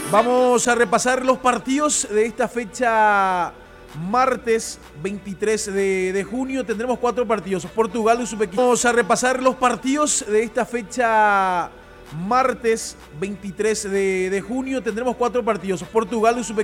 Vamos a repasar los partidos de esta fecha martes 23 de junio. Tendremos 4 partidos. Portugal y Uzbekistán. Vamos a repasar los partidos de esta fecha martes 23 de junio. Tendremos 4 partidos. Portugal y Uzbekistán.